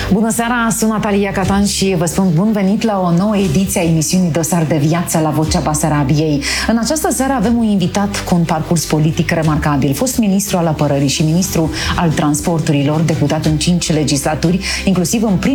Bună seara, sunt Natalia Catan și vă spun bun venit la o nouă ediție a emisiunii Dosar de Viață la Vocea Basarabiei. În această seară avem un invitat cu un parcurs politic remarcabil, fost ministru al apărării și ministru al transporturilor, deputat în 5 legislaturi, inclusiv în